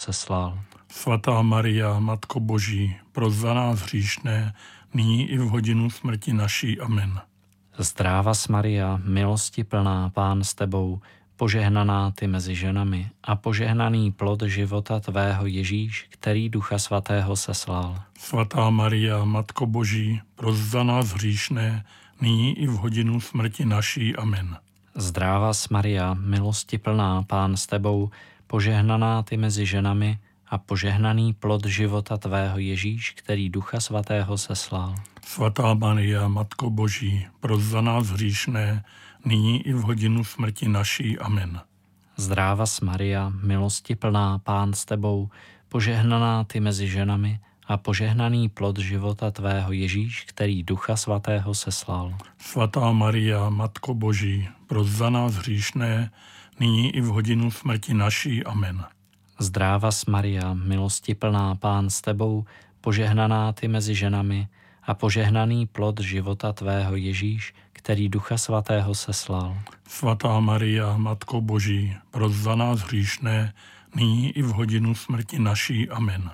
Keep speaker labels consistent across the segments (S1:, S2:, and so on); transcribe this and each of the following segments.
S1: seslal.
S2: Svatá Maria, Matko Boží, pros za nás hříšné, nyní i v hodinu smrti naší. Amen.
S1: Zdrávas Maria, milosti plná, Pán s tebou, požehnaná ty mezi ženami a požehnaný plod života tvého Ježíš, který Ducha Svatého seslal.
S2: Svatá Maria, Matko Boží, pros za nás hříšné, nyní i v hodinu smrti naší. Amen.
S1: Zdrávas Maria, milosti plná, Pán s tebou, požehnaná ty mezi ženami a požehnaný plod života tvého Ježíš, který Ducha Svatého seslal.
S2: Svatá Maria, Matko Boží, pros za nás hříšné, nyní i v hodinu smrti naší. Amen.
S1: Zdrávas Maria, milosti plná, Pán s tebou, požehnaná ty mezi ženami a požehnaný plod života tvého Ježíš, který Ducha Svatého seslal.
S2: Svatá Maria, Matko Boží, pros za nás hříšné, nyní i v hodinu smrti naší. Amen.
S1: Zdrávas Maria, milosti plná, Pán s tebou, požehnaná ty mezi ženami a požehnaný plod života tvého Ježíš, který Ducha Svatého seslal.
S2: Svatá Maria, Matko Boží, pros za nás hříšné, nyní i v hodinu smrti naší. Amen.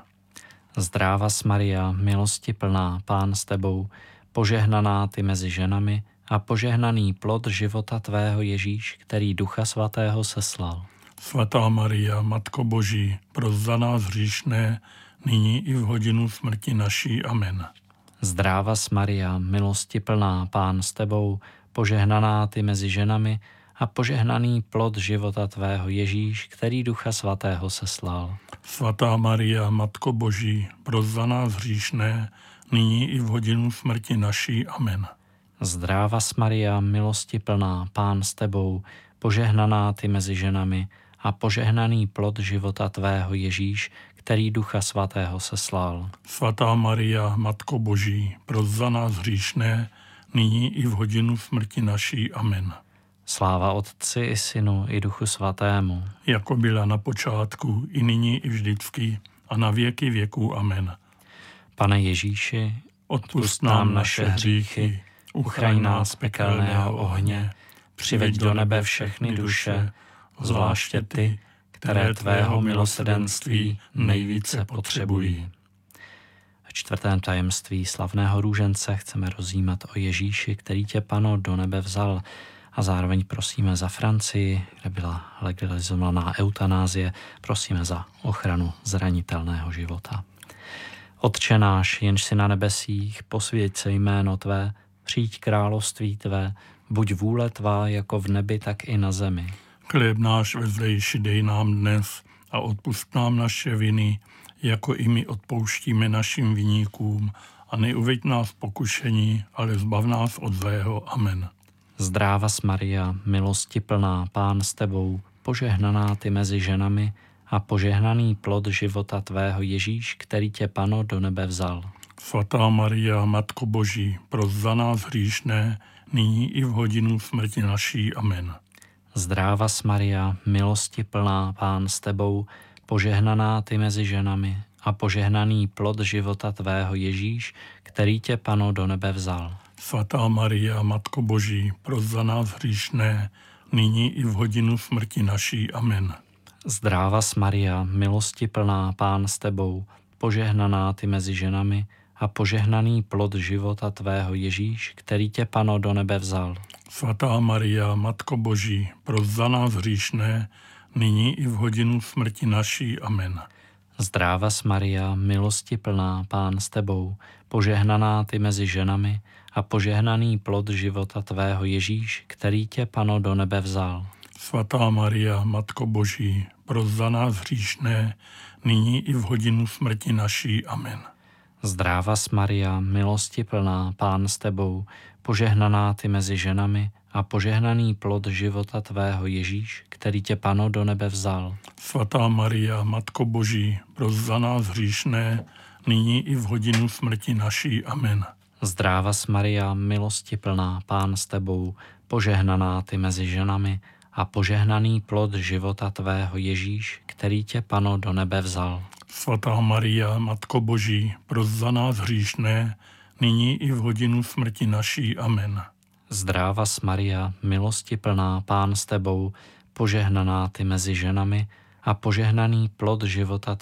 S1: Zdrávas Maria, milosti plná, Pán s tebou, požehnaná ty mezi ženami a požehnaný plod života tvého Ježíš, který Ducha Svatého seslal.
S2: Svatá Maria, Matko Boží, pros za nás hříšné, nyní i v hodinu smrti naší. Amen.
S1: Zdrávas Maria, milosti plná, Pán s tebou, požehnaná ty mezi ženami a požehnaný plod života tvého Ježíš, který Ducha Svatého seslal.
S2: Svatá Maria, Matko Boží, pros za nás hříšné, nyní i v hodinu smrti naší. Amen.
S1: Zdrávas Maria, milosti plná, Pán s tebou, požehnaná ty mezi ženami a požehnaný plod života tvého Ježíš, který Ducha Svatého seslal.
S2: Svatá Maria, Matko Boží, pros za nás hříšné, nyní i v hodinu smrti naší. Amen.
S1: Sláva Otci i Synu i Duchu Svatému.
S2: Jako byla na počátku, i nyní, i vždycky, a na věky věků. Amen.
S1: Pane Ježíši,
S2: Odpusť nám naše hříchy, uchraň nás z pekelného ohně, přiveď do nebe všechny duše, zvláště ty, které tvého milosrdenství nejvíce potřebují.
S1: V čtvrtém tajemství slavného růžence chceme rozjímat o Ježíši, který tě, Pano, do nebe vzal, a zároveň prosíme za Francii, kde byla legalizovaná eutanázie, prosíme za ochranu zranitelného života. Otče náš, jenž si na nebesích, posvěť se jméno tvé, přijď království tvé, buď vůle tvá jako v nebi, tak i na zemi.
S2: Chléb náš vezdejší dej nám dnes a odpusť nám naše viny, jako i my odpouštíme našim viníkům, a neuveď nás v pokušení, ale zbav nás od zlého. Amen.
S1: Zdrávas Maria, milosti plná, Pán s tebou, požehnaná ty mezi ženami a požehnaný plod života tvého Ježíš, který tě, Pano, do nebe vzal.
S2: Svatá Maria, Matko Boží, pros za nás hříšné, nyní i v hodinu smrti naší. Amen.
S1: Zdrávas Maria, milosti plná, Pán s tebou, požehnaná ty mezi ženami a požehnaný plod života tvého Ježíš, který tě, Pano, do nebe vzal.
S2: Svatá Maria, Matko Boží, pros za nás hříšné, nyní i v hodinu smrti naší. Amen.
S1: Zdrávas Maria, milosti plná, Pán s tebou, požehnaná ty mezi ženami a požehnaný plod života tvého Ježíš, který tě, Pano, do nebe vzal.
S2: Svatá Maria, Matko Boží, pros za nás hříšné, nyní i v hodinu smrti naší. Amen.
S1: Zdrávas Maria, milosti plná, Pán s tebou, požehnaná ty mezi ženami a požehnaný plod života tvého Ježíš, který tě, Pano, do nebe vzal.
S2: Svatá Maria, Matko Boží, pros za nás hříšné, nyní i v hodinu smrti naší. Amen.
S1: Zdrávas Maria, milosti plná, Pán s tebou, požehnaná ty mezi ženami a požehnaný plod života tvého Ježíš, který tě, Pano, do nebe vzal.
S2: Svatá Maria, Matko Boží, pros za nás hříšné, nyní i v hodinu smrti naší. Amen.
S1: Zdrávas Maria, milosti plná, Pán s tebou, požehnaná ty mezi ženami a požehnaný plod života tvého Ježíš, který tě, Pano, do nebe vzal.
S2: Svatá Maria, Matko Boží, pros za nás hříšné, nyní i v hodinu smrti naší. Amen.
S1: Zdrávas Maria, milosti plná, Pán s tebou, požehnaná ty mezi ženami a požehnaný plod života